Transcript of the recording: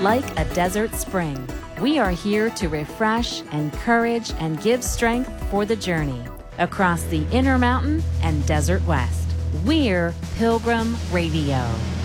like a desert spring. We are here to refresh, encourage, and give strength for the journey across the Intermountain and Desert West. We're Pilgrim Radio.